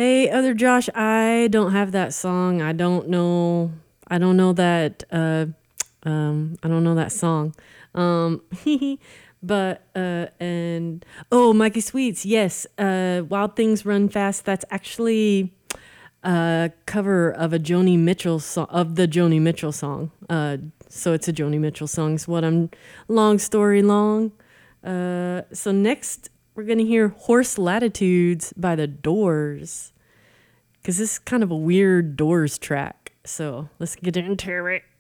Hey, other Josh, I don't have that song. I don't know. I don't know that. I don't know that song. Um, but and oh, Mikey Sweets, yes. Wild Things Run Fast. That's actually a cover of a Joni Mitchell song of the Joni Mitchell song. So it's a Joni Mitchell song. Is what I'm. Long story long. So next we're gonna hear Horse Latitudes by the Doors because this is kind of a weird Doors track. So let's get into it.